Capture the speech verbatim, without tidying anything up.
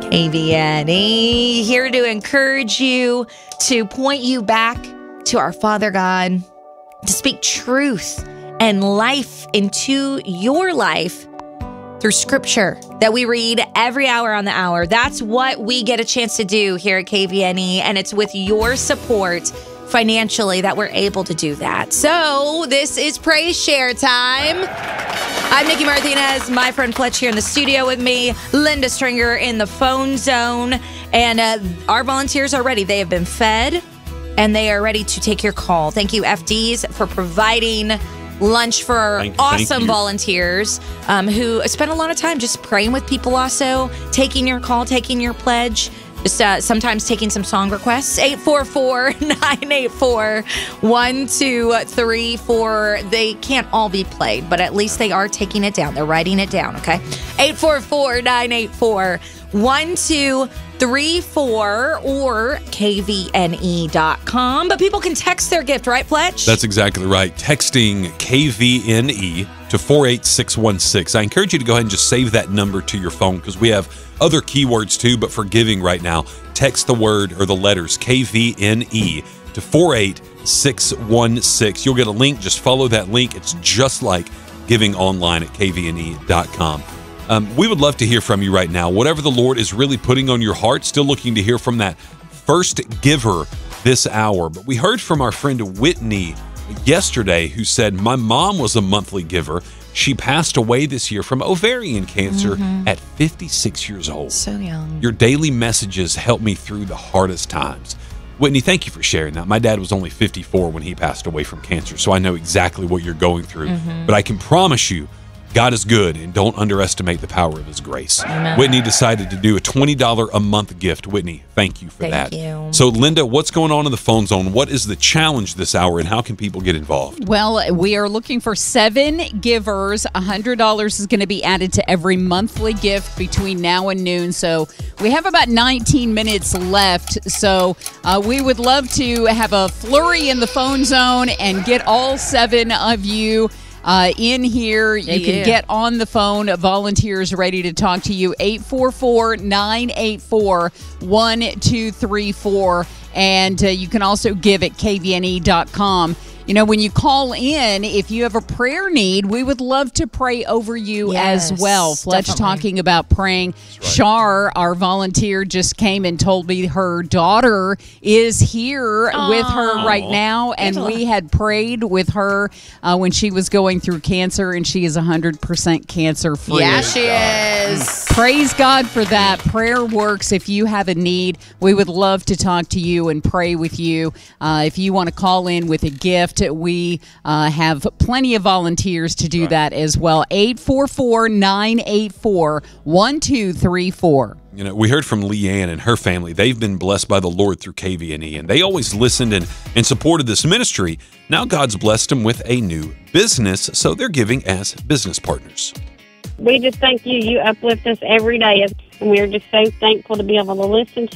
A V N E, here to encourage you, to point you back to our Father God, to speak truth and life into your life through scripture that we read every hour on the hour. That's what we get a chance to do here at K V N E, and it's with your support financially that we're able to do that. So this is Praise Share time. I'm Nikki Martinez, my friend Fletch here in the studio with me, Linda Stringer in the phone zone, and uh, our volunteers are ready. They have been fed, and they are ready to take your call. Thank you, F Ds, for providing lunch for our thank, awesome thank volunteers um, who spend a lot of time just praying with people also, taking your call, taking your pledge. Just uh, sometimes taking some song requests. eight four four, nine eight four, one two three four. They can't all be played, but at least they are taking it down. They're writing it down, okay? eight four four, nine eight four, one two three four or K V N E dot com. But people can text their gift, right, Fletch? That's exactly right. Texting K V N E to four eight six one six. I encourage you to go ahead and just save that number to your phone because we have other keywords too, but for giving right now, text the word or the letters K V N E to four eight six one six. You'll get a link. Just follow that link. It's just like giving online at K V N E dot com. Um, we would love to hear from you right now. Whatever the Lord is really putting on your heart, still looking to hear from that first giver this hour. But we heard from our friend Whitney yesterday who said, my mom was a monthly giver. She passed away this year from ovarian cancer mm-hmm. at fifty-six years old. So young. Your daily messages helped me through the hardest times. Whitney, thank you for sharing that. My dad was only fifty-four when he passed away from cancer, so I know exactly what you're going through. Mm-hmm. But I can promise you, God is good, and don't underestimate the power of his grace. Amen. Whitney decided to do a twenty dollars a month gift. Whitney, thank you for thank that. You. So, Linda, what's going on in the phone zone? What is the challenge this hour, and how can people get involved? Well, we are looking for seven givers. one hundred dollars is going to be added to every monthly gift between now and noon. So we have about nineteen minutes left. So uh, we would love to have a flurry in the phone zone and get all seven of you Uh, in here. You yeah, can yeah. get on the phone. Volunteers ready to talk to you. eight four four, nine eight four, one two three four. And uh, you can also give at K V N E dot com. You know, when you call in, if you have a prayer need, we would love to pray over you yes, as well. Fletch definitely. talking about praying. Right. Shar, our volunteer, just came and told me her daughter is here Aww. with her right now. And Angela. we had prayed with her uh, when she was going through cancer, and she is one hundred percent cancer free. Yeah, she is. Praise God for that. Prayer works. If you have a need, we would love to talk to you and pray with you. Uh, if you want to call in with a gift, we uh, have plenty of volunteers to do right. that as well. eight four four, nine eight four, one two three four. You know, we heard from Leanne and her family. They've been blessed by the Lord through K V N E, and they always listened and, and supported this ministry. Now God's blessed them with a new business, so they're giving as business partners. We just thank you. You uplift us every day, and we are just so thankful to be able to listen to